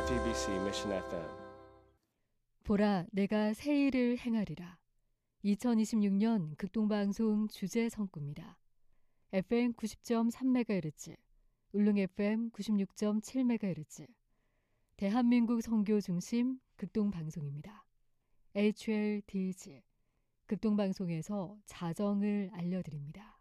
JTBC Mission FM. 보라, 내가 새 일을 행하리라. 2026년 극동방송 주제 성구입니다. FM 90.3MHz, 울릉 FM 96.7MHz, 대한민국 선교 중심 극동방송입니다. HLDG, 극동방송에서 자정을 알려드립니다.